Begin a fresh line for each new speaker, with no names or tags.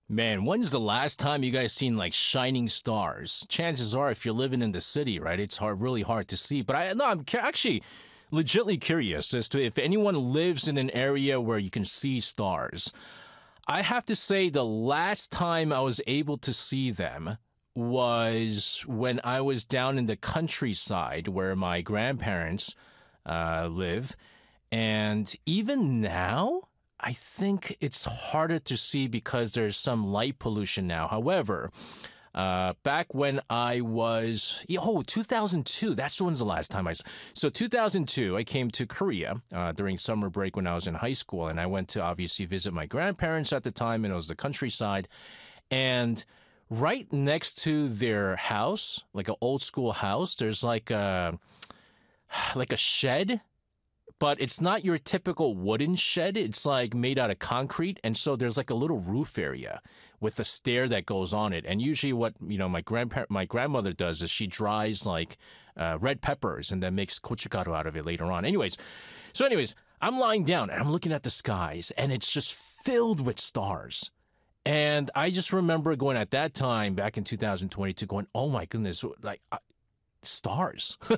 Man, when's the last time you guys seen like shining stars? Chances are, if you're living in the city, right, it's really hard to see. But I no, actually legitimately curious as to if anyone lives in an area where you can see stars. I have to say, the last time I was able to see them was when I was down in the countryside where my grandparents live. And even now, I think it's harder to see because there's some light pollution now. However, back when I was, 2002, that's when's the last time so 2002, I came to Korea during summer break when I was in high school, and I went to obviously visit my grandparents at the time, and it was the countryside. And right next to their house, like an old school house, there's like a shed, but it's not your typical wooden shed. It's like made out of concrete, and so there's like a little roof area with a stair that goes on it. And usually, what my grandmother does is she dries like red peppers and then makes gochugaru out of it later on. Anyways, I'm lying down and I'm looking at the skies, and it's just filled with stars. And I just remember going at that time back in 2022, going, "Oh my goodness, like stars!"